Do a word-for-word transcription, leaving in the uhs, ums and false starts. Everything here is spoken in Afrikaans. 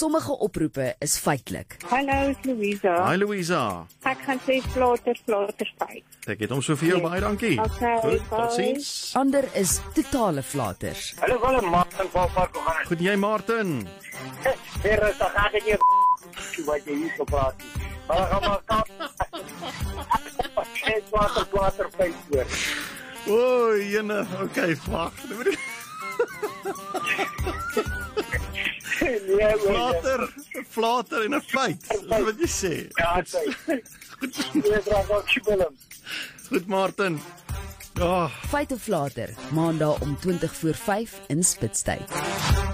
Sommige oproepe is feitelik. Hallo, is Louisa. Hi Louisa. Ek gaan sê flater, flater spyt. Ek het hom so vir jou, baie dankie. Okay, Goed, bye. totsiens. Ander is totale flaters. Hallo, wel Martin van Park gaan dit. Goed, jy Martin. Weer is dan gaan ek nie wat jy hier so praat. Maar gaan maar kap. Ek water water pyp hoor. O, jene, okay, wag. Nee, Flater, flater en 'n feit. Dis wat jy sê. ja, sê. Nee, graag ook Willem. Goed Martin. Ja. Oh. Feit of flater, maandag om twintig voor vyf in Spitstyd.